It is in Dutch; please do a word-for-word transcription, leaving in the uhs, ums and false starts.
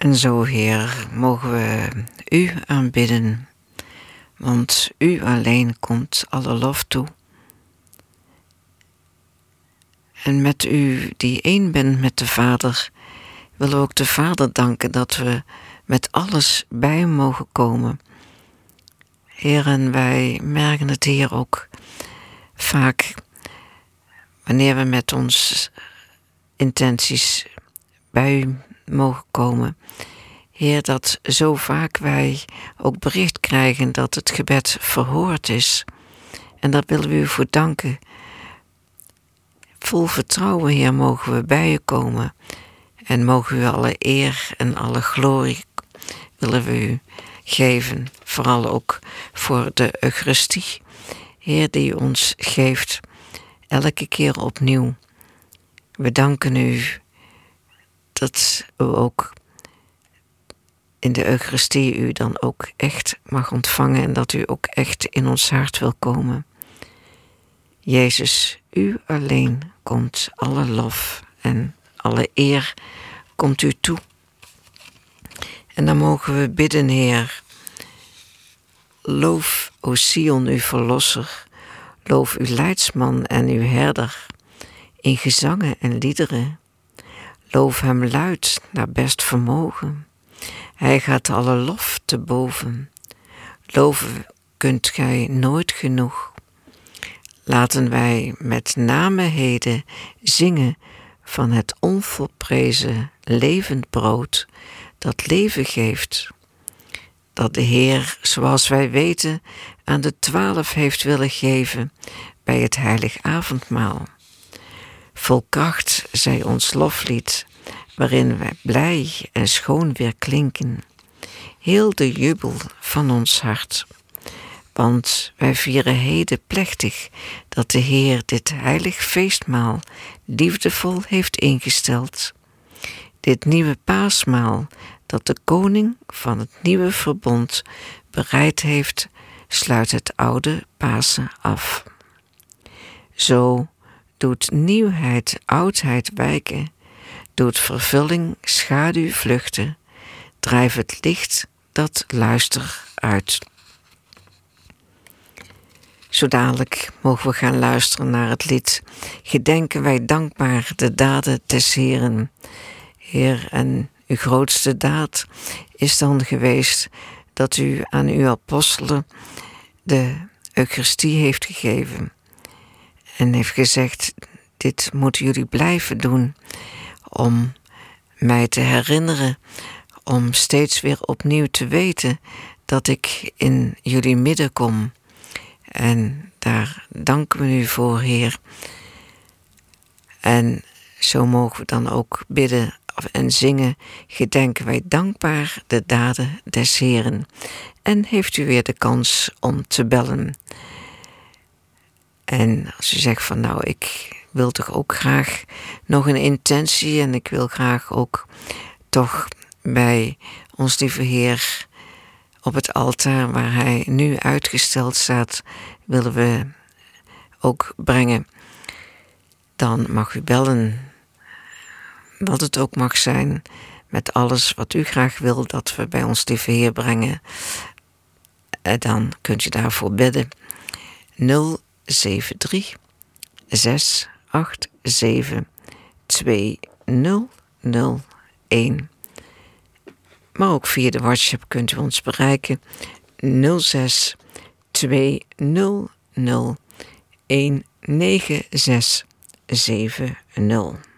En zo, Heer, mogen we U aanbidden, want U alleen komt alle lof toe. En met U, die één bent met de Vader, willen we ook de Vader danken dat we met alles bij Hem mogen komen. Heer, en wij merken het hier ook vaak, wanneer we met ons intenties bij U mogen komen. Heer, dat zo vaak wij ook bericht krijgen dat het gebed verhoord is. En daar willen we U voor danken. Vol vertrouwen, Heer, mogen we bij U komen. En mogen U alle eer en alle glorie willen we U geven. Vooral ook voor de Eucharistie, Heer, die U ons geeft elke keer opnieuw. We danken U dat U ook in de Eucharistie U dan ook echt mag ontvangen en dat U ook echt in ons hart wil komen. Jezus, U alleen komt alle lof en alle eer komt U toe. En dan mogen we bidden, Heer. Loof, o Sion, uw verlosser. Loof uw leidsman en uw herder. In gezangen en liederen. Loof hem luid naar best vermogen. Hij gaat alle lof te boven. Loven kunt gij nooit genoeg. Laten wij met name heden zingen van het onvolprezen levend brood dat leven geeft. Dat de Heer, zoals wij weten, aan de twaalf heeft willen geven bij het heilig avondmaal. Vol kracht zij ons loflied, waarin wij blij en schoon weer klinken. Heel de jubel van ons hart. Want wij vieren heden plechtig dat de Heer dit heilig feestmaal liefdevol heeft ingesteld. Dit nieuwe paasmaal dat de koning van het nieuwe verbond bereid heeft, sluit het oude Pasen af. Zo doet nieuwheid oudheid wijken, doet vervulling schaduw vluchten, drijf het licht dat luister uit. Zo dadelijk mogen we gaan luisteren naar het lied Gedenken wij dankbaar de daden des Heeren. Heer, en uw grootste daad is dan geweest dat u aan uw apostelen de Eucharistie heeft gegeven. En heeft gezegd, dit moeten jullie blijven doen om mij te herinneren, om steeds weer opnieuw te weten dat ik in jullie midden kom. En daar danken we u voor, Heer. En zo mogen we dan ook bidden en zingen, gedenken wij dankbaar de daden des Heeren. En heeft u weer de kans om te bellen. En als u zegt van nou, ik wil toch ook graag nog een intentie en ik wil graag ook toch bij ons lieve Heer op het altaar waar hij nu uitgesteld staat, willen we ook brengen. Dan mag u bellen, wat het ook mag zijn, met alles wat u graag wil dat we bij ons lieve Heer brengen. En dan kunt u daarvoor bidden. nul zeven drie zes acht zeven twee nul nul een. Maar ook via de WhatsApp kunt u ons bereiken. nul zes twee nul nul een negen zes zeven nul.